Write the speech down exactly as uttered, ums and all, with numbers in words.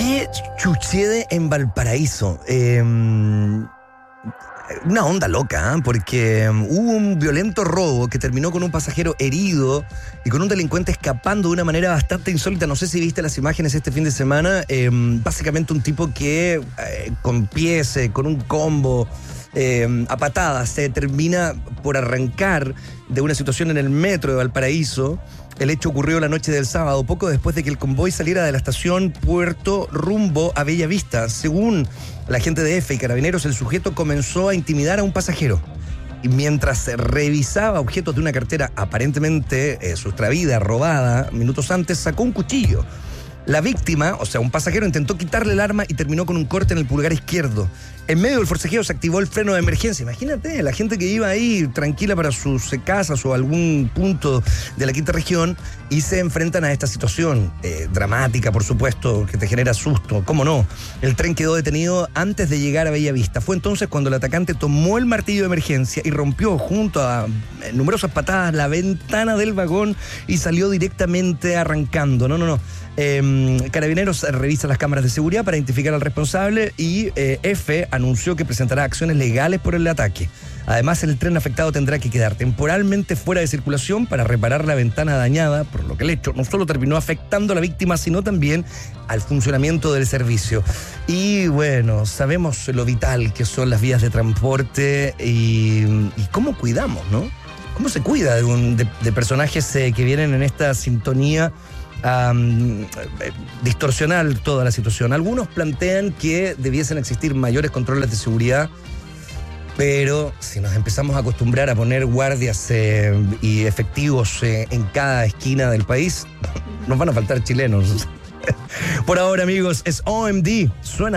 ¿Qué sucede en Valparaíso? Eh, una onda loca, ¿eh? Porque hubo un violento robo que terminó con un pasajero herido y con un delincuente escapando de una manera bastante insólita. No sé si viste las imágenes este fin de semana. Eh, básicamente un tipo que eh, con pies, eh, con un combo, eh, a patadas, se termina por arrancar de una situación en el metro de Valparaíso. El hecho ocurrió la noche del sábado, poco después de que el convoy saliera de la estación Puerto rumbo a Bellavista. Según la gente de F y Carabineros, el sujeto comenzó a intimidar a un pasajero. Y mientras revisaba objetos de una cartera aparentemente eh, sustraída, robada, minutos antes sacó un cuchillo. La víctima, o sea, un pasajero, intentó quitarle el arma y terminó con un corte en el pulgar izquierdo. En medio del forcejeo se activó el freno de emergencia. Imagínate, la gente que iba ahí tranquila para sus casas o algún punto de la quinta región y se enfrentan a esta situación eh, dramática, por supuesto, que te genera susto. ¿Cómo no? El tren quedó detenido antes de llegar a Bellavista. Fue entonces cuando el atacante tomó el martillo de emergencia y rompió junto a eh, numerosas patadas la ventana del vagón y salió directamente arrancando. No, no, no. Eh, Carabineros revisa las cámaras de seguridad para identificar al responsable y eh, F anunció que presentará acciones legales por el ataque. Además, el tren afectado tendrá que quedar temporalmente fuera de circulación para reparar la ventana dañada, por lo que el hecho no solo terminó afectando a la víctima, sino también al funcionamiento del servicio. Y bueno, sabemos lo vital que son las vías de transporte y, y cómo cuidamos, ¿no? ¿Cómo se cuida de, un, de, de personajes eh, que vienen en esta sintonía a um, distorsionar toda la situación? Algunos plantean que debiesen existir mayores controles de seguridad, pero si nos empezamos a acostumbrar a poner guardias eh, y efectivos eh, en cada esquina del país, nos van a faltar chilenos. Por ahora, amigos, es O M D. Suena